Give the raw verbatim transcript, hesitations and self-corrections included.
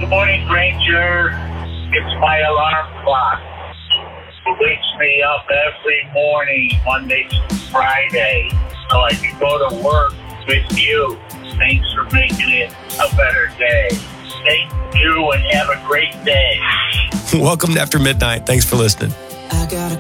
Good morning, Granger. It's my alarm clock. It wakes me up every morning, Monday through Friday, so I can go to work with you. Thanks for making it a better day. Thank you and have a great day. Welcome to After Midnight. Thanks for listening. I got a